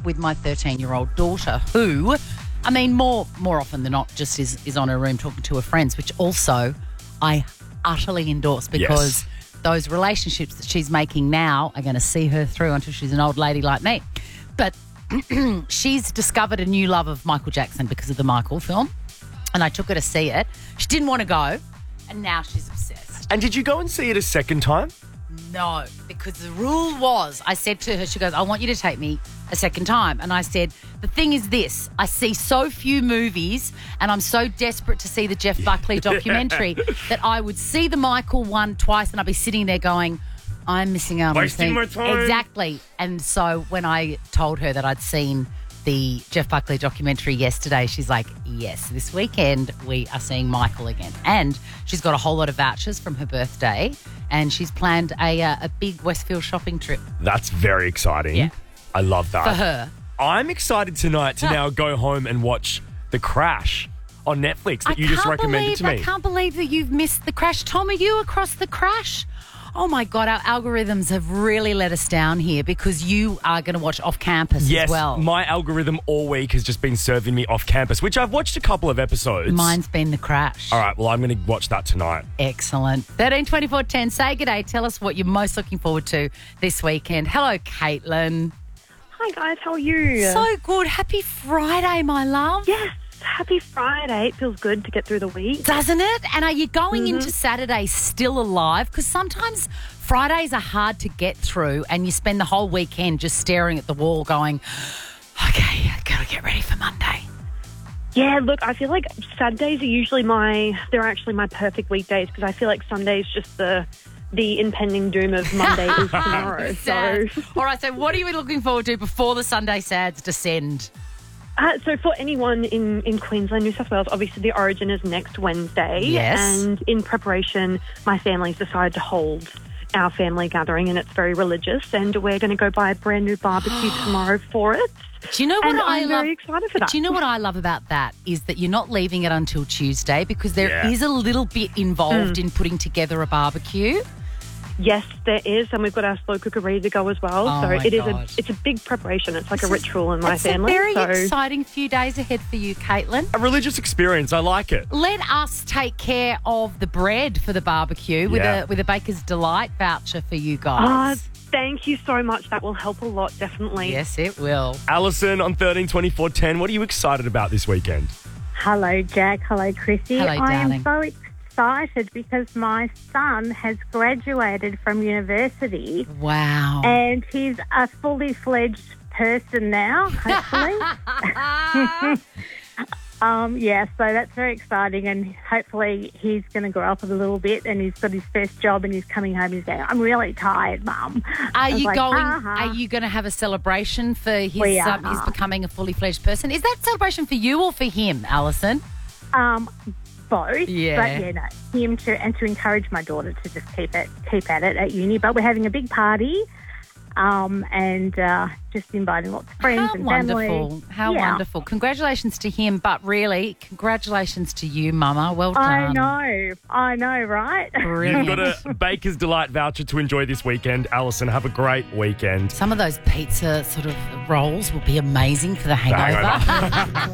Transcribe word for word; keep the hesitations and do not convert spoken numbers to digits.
with my thirteen-year-old daughter who, I mean, more more often than not just is, is on her room talking to her friends, which also I utterly endorse because Yes. those relationships that she's making now are going to see her through until she's an old lady like me. But she's discovered a new love of Michael Jackson because of the Michael film, and I took her to see it. She didn't want to go, and now she's obsessed. And did you go and see it a second time? No, because the rule was, I said to her, she goes, I want you to take me a second time. And I said, the thing is this, I see so few movies and I'm so desperate to see the Jeff Buckley documentary that I would see the Michael one twice and I'd be sitting there going, I'm missing out on Wasting my time. Exactly. And so when I told her that I'd seen the Jeff Buckley documentary yesterday, she's like, yes, this weekend we are seeing Michael again. And she's got a whole lot of vouchers from her birthday and she's planned a uh, a big Westfield shopping trip. That's very exciting. Yeah. I love that. For her. I'm excited tonight to now go home and watch The Crash on Netflix that I you just can't recommended believe, to me. I can't believe that you've missed The Crash. Tom, are you across The Crash? Oh, my God, our algorithms have really let us down here because you are going to watch Off Campus Yes, as well. my algorithm all week has just been serving me Off Campus, which I've watched a couple of episodes. Mine's been The Crash. All right, well, I'm going to watch that tonight. Excellent. thirteen twenty-four ten, say good day. Tell us what you're most looking forward to this weekend. Hello, Caitlin. Hi guys, how are you? So good. Happy Friday, my love. yes, happy Friday. It feels good to get through the week. Doesn't it? And are you going into Saturday still alive? Because sometimes Fridays are hard to get through and you spend the whole weekend just staring at the wall going, okay, I've got to get ready for Monday. Yeah, look, I feel like Saturdays are usually my, they're actually my perfect weekdays because I feel like Sunday's just the the impending doom of Monday is tomorrow. So, Sad. All right, so what are you looking forward to before the Sunday Sads descend? uh, so for anyone in, in Queensland, New South Wales, obviously the Origin is next Wednesday. Yes. And in preparation, my family's decided to hold our family gathering and it's very religious and we're going to go buy a brand new barbecue tomorrow for it. Do you know what And I I'm love? very excited for that. Do you know what I love about that is that you're not leaving it until Tuesday because there Yeah. is a little bit involved in putting together a barbecue. Yes, there is, and we've got our slow cooker ready to go as well. Oh, so my it is God. a it's a big preparation. It's like a ritual in my It's family. a very so exciting few days ahead for you, Caitlin. A religious experience. I like it. Let us take care of the bread for the barbecue with Yeah. a with a Baker's Delight voucher for you Ah, guys. thank you so much. That will help a lot, definitely. Yes, it will. Alison on thirteen twenty-four ten. What are you excited about this weekend? Hello, Jack. Hello, Chrissy. Hello, I darling. am so excited because my son has graduated from university Wow. and he's a fully fledged person now, hopefully. um, yeah, so that's very exciting and hopefully he's going to grow up a little bit and he's got his first job and he's coming home and he's saying, I'm really tired, Mum. Are I was you like, going? "Uh-huh." Are you going to have a celebration for his We um, are. his becoming a fully fledged person? Is that celebration for you or for him, Alison? Um, both. Yeah. But yeah, no, him to and to encourage my daughter to just keep it keep at it at uni. But we're having a big party, um, and uh, just inviting lots of friends How and wonderful! family. How Yeah. wonderful! Congratulations to him, but really, congratulations to you, Mama. Well I done. know, I know, right? Brilliant. You've got a Baker's Delight voucher to enjoy this weekend. Alison, have a great weekend. Some of those pizza sort of rolls will be amazing for the hangover. Hangover.